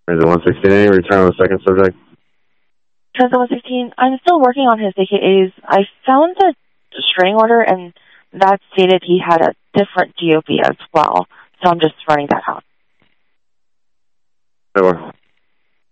Transit 116A, return on the second subject. Transit 116, I'm still working on his AKAs. I found the restraining order, and that stated he had a different DOB as well, so I'm just running that out. Sure.